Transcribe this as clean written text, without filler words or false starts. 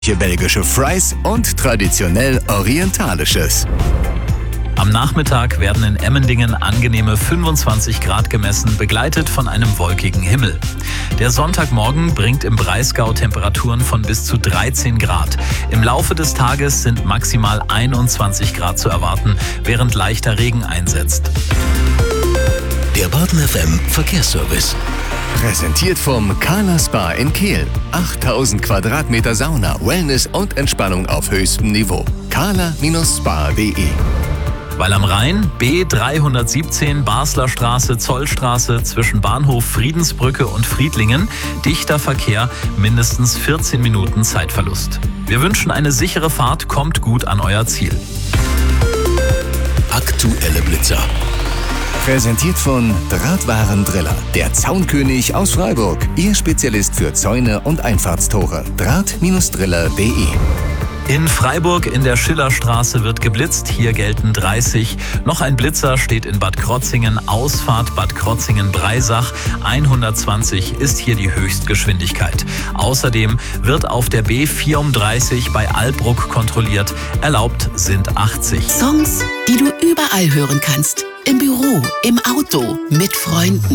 belgische Fries und traditionell orientalisches. Am Nachmittag werden in Emmendingen angenehme 25 Grad gemessen, begleitet von einem wolkigen Himmel. Der Sonntagmorgen bringt im Breisgau Temperaturen von bis zu 13 Grad. Im Laufe des Tages sind maximal 21 Grad zu erwarten, während leichter Regen einsetzt. Der Baden FM Verkehrsservice. Präsentiert vom Kala Spa in Kehl. 8000 Quadratmeter Sauna, Wellness und Entspannung auf höchstem Niveau. kala-spa.de. Weil am Rhein B317 Basler Straße, Zollstraße zwischen Bahnhof Friedensbrücke und Friedlingen dichter Verkehr, mindestens 14 Minuten Zeitverlust. Wir wünschen eine sichere Fahrt, kommt gut an euer Ziel. Aktuelle Blitzer. Präsentiert von Drahtwarendriller, der Zaunkönig aus Freiburg. Ihr Spezialist für Zäune und Einfahrtstore. Draht-driller.de. In Freiburg in der Schillerstraße wird geblitzt, hier gelten 30. Noch ein Blitzer steht in Bad Krotzingen, Ausfahrt Bad Krotzingen-Breisach. 120 ist hier die Höchstgeschwindigkeit. Außerdem wird auf der B34 bei Albruck kontrolliert, erlaubt sind 80. Songs, die du überall hören kannst. Im Büro, im Auto, mit Freunden.